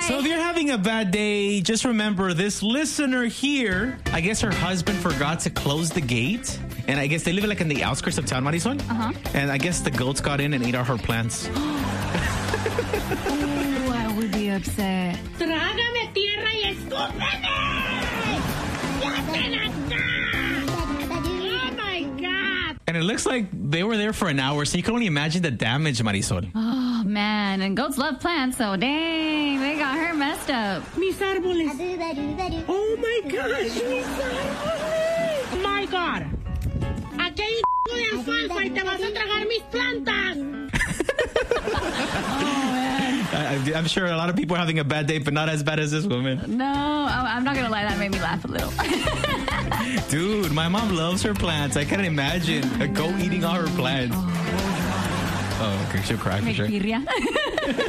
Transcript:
So if you're having a bad day, just remember this listener here, I guess her husband forgot to close the gate. And I guess they live like in the outskirts of town, Marisol. Uh-huh. And I guess the goats got in and ate all her plants. Oh, I would be upset. ¡Trágame tierra y escúpeme! ¡Ya ven acá! ¡Oh, my God! And it looks like they were there for an hour, so you can only imagine the damage, Marisol. Oh, man. And goats love plants, so dang, they got her messed up. Mis árboles. Oh, my gosh, mis árboles. Oh, my God. Aquí hay un de alfalfa y te vas a tragar mis plantas. I'm sure a lot of people are having a bad day, but not as bad as this woman. No, I'm not going to lie. That made me laugh a little. Dude, my mom loves her plants. I can't imagine a goat eating all her plants. Oh, okay, she'll cry for sure.